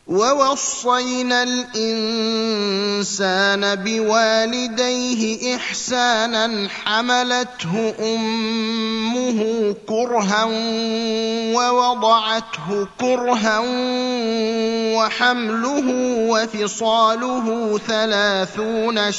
ووصينا الإنسان بوالديه إحسانا حملته أمه كرها ووضعته كرها وحمله وفصاله 30